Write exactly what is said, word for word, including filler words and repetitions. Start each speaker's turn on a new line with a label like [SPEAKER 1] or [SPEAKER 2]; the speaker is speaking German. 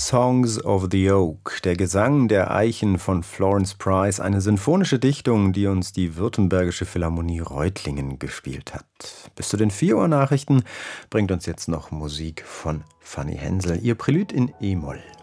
[SPEAKER 1] Songs of the Oak, der Gesang der Eichen von Florence Price, eine sinfonische Dichtung, die uns die Württembergische Philharmonie Reutlingen gespielt hat. Bis zu den vier Uhr Nachrichten bringt uns jetzt noch Musik von Fanny Hensel, ihr Prälud in E-Moll.